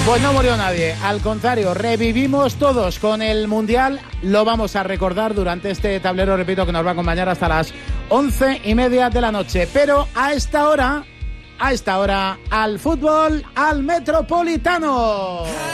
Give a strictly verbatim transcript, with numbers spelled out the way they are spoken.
Pues no murió nadie, al contrario, revivimos todos con el Mundial. Lo vamos a recordar durante este tablero, repito, que nos va a acompañar hasta las once y media de la noche. Pero a esta hora, a esta hora, al fútbol, al Metropolitano.